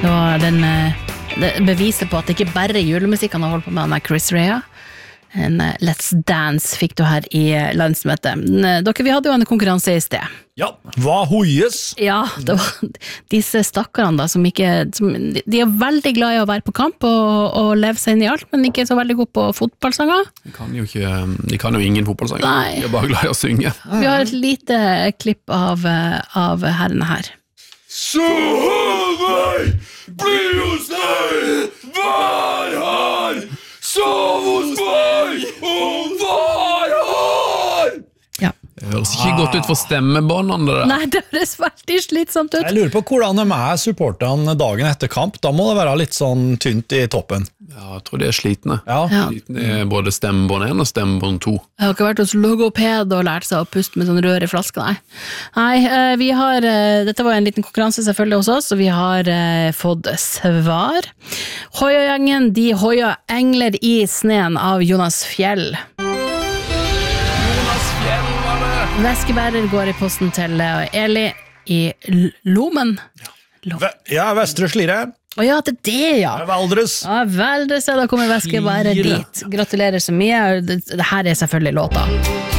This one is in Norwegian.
Det var det beviset på at det ikke bare julemusikk han har holdt på med Chris Rea. En Let's Dance fikk du her i landsmøtet. Vi hadde jo en konkurranse i sted. Ja, hva hoies? Ja, det var disse stakkarene da, de veldig glad i å være på kamp og leve seg inn i alt, men ikke så veldig god på fotballsanger. De kan jo ingen fotballsanger. Nei. De er bare glad i å synge. Vi har et lite klipp av herrene her. Så meg, bli hos deg, vær her, sov hos meg, og vær her! Ja. Det høres ikke godt ut for stemmebåndene det der. Nei, det høres veldig slitsomt ut. Jeg lurer på hvordan de supporterne dagen etter kamp. Da må det være litt sånn tynt i toppen. Ja, jeg tror de er slitne. Ja. Slitne er både stemmebånd 1 og stemmebånd 2. Jeg har ikke vært hos logoped og lært seg å puste med sånn rør i flaske, nei. Vi har, dette var en liten konkurranse selvfølgelig hos oss, og vi har fått svar. Hoia-gjengen, de hoia engler i sneen av Jonas Fjell. Veskebærer går i posten til Eli i Lomen. Ja, Vestre Slire. Ja, det ja. Valdres. Ja, Valdres, da kommer veskebærer dit. Gratulerer så mye. Det her er selvfølgelig låta.